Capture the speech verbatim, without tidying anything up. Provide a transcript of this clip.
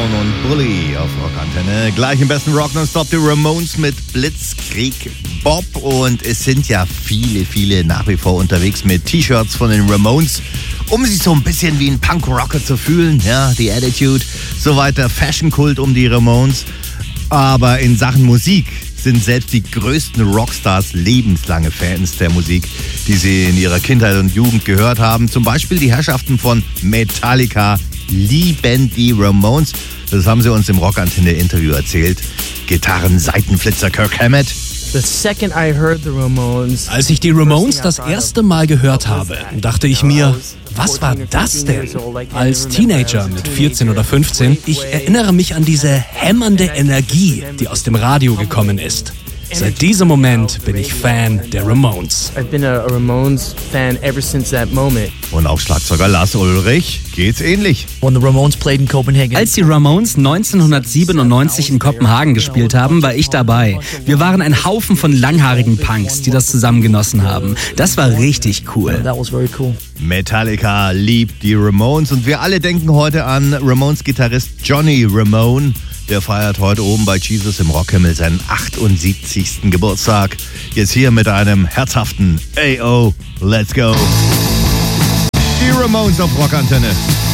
Brown und Bully auf Rockantenne. Gleich im besten Rock nonstop die Ramones mit Blitzkrieg Bob. Und es sind ja viele, viele nach wie vor unterwegs mit T-Shirts von den Ramones, um sich so ein bisschen wie ein Punk-Rocker zu fühlen. Ja, die Attitude, so weiter, Fashion-Kult um die Ramones. Aber in Sachen Musik sind selbst die größten Rockstars lebenslange Fans der Musik, die sie in ihrer Kindheit und Jugend gehört haben. Zum Beispiel die Herrschaften von Metallica lieben die Ramones. Das haben sie uns im Rockantenne-Interview erzählt. Gitarren-Seitenflitzer Kirk Hammett. Als ich die Ramones das erste Mal gehört habe, dachte ich mir, was war das denn? Als Teenager mit vierzehn oder fünfzehn, ich erinnere mich an diese hämmernde Energie, die aus dem Radio gekommen ist. Seit diesem Moment bin ich Fan der Ramones. I've been a Ramones fan ever since that moment. Und auch Schlagzeuger Lars Ulrich geht's ähnlich. When the Ramones played in Copenhagen. Als die Ramones neunzehnhundertsiebenundneunzig in Kopenhagen gespielt haben, war ich dabei. Wir waren ein Haufen von langhaarigen Punks, die das zusammen genossen haben. Das war richtig cool. That was very cool. Metallica liebt die Ramones und wir alle denken heute an Ramones-Gitarrist Johnny Ramone. Der feiert heute oben bei Jesus im Rockhimmel seinen achtundsiebzigsten Geburtstag. Jetzt hier mit einem herzhaften A O, let's go. Die Ramones auf Rockantenne.